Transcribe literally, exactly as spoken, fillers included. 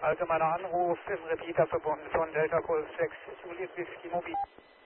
Allgemeiner Anruf im Repeater verbunden von Delta Golf sechs Juliet Whisky Mobil.